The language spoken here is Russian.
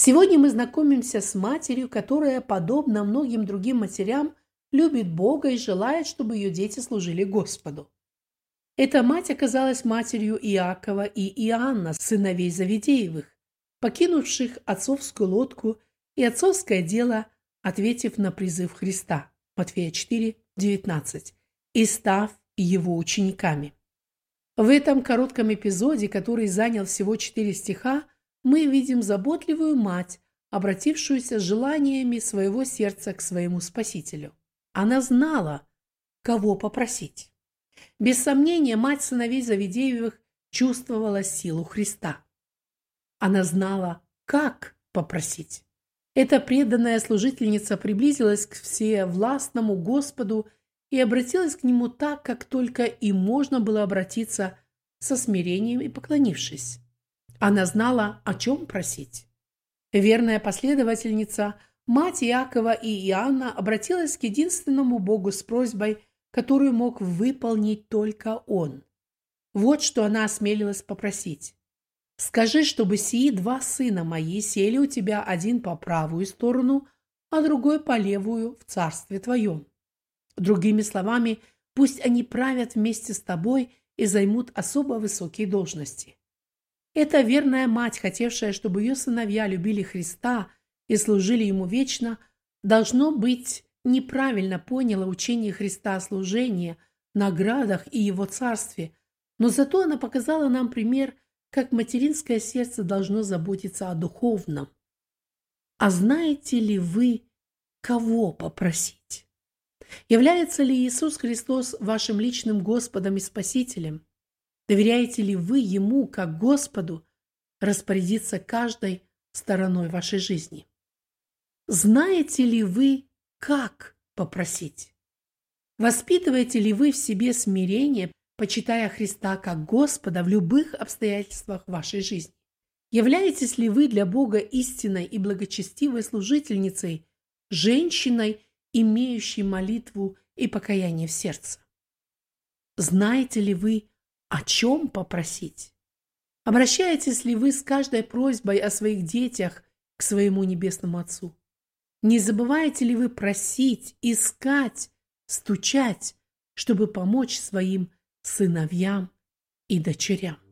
Сегодня мы знакомимся с матерью, которая, подобно многим другим матерям, любит Бога и желает, чтобы ее дети служили Господу. Эта мать оказалась матерью Иакова и Иоанна, сыновей Завидеевых, покинувших отцовскую лодку и отцовское дело, ответив на призыв Христа, Матфея 4:19, и став его учениками. В этом коротком эпизоде, который занял всего 4 стиха, мы видим заботливую мать, обратившуюся с желаниями своего сердца к своему Спасителю. Она знала, кого попросить. Без сомнения, мать сыновей Завидеевых чувствовала силу Христа. Она знала, как попросить. Эта преданная служительница приблизилась к всевластному Господу и обратилась к Нему так, как только и можно было обратиться, со смирением и поклонившись. Она знала, о чем просить. Верная последовательница, мать Иакова и Иоанна, обратилась к единственному Богу с просьбой, которую мог выполнить только Он. Вот что она осмелилась попросить. «Скажи, чтобы сии 2 сына мои сели у тебя, один по правую сторону, а другой по левую в царстве твоем». Другими словами, пусть они правят вместе с тобой и займут особо высокие должности. Эта верная мать, хотевшая, чтобы ее сыновья любили Христа и служили Ему вечно, должно быть, неправильно поняла учение Христа о служении, наградах и Его царстве, но зато она показала нам пример, как материнское сердце должно заботиться о духовном. А знаете ли вы, кого попросить? Является ли Иисус Христос вашим личным Господом и Спасителем? Доверяете ли вы Ему, как Господу, распорядиться каждой стороной вашей жизни? Знаете ли вы, как попросить? Воспитываете ли вы в себе смирение, почитая Христа как Господа в любых обстоятельствах вашей жизни? Являетесь ли вы для Бога истинной и благочестивой служительницей, женщиной, имеющей молитву и покаяние в сердце? Знаете ли вы, о чем попросить? Обращаетесь ли вы с каждой просьбой о своих детях к своему Небесному Отцу? Не забываете ли вы просить, искать, стучать, чтобы помочь своим сыновьям и дочерям?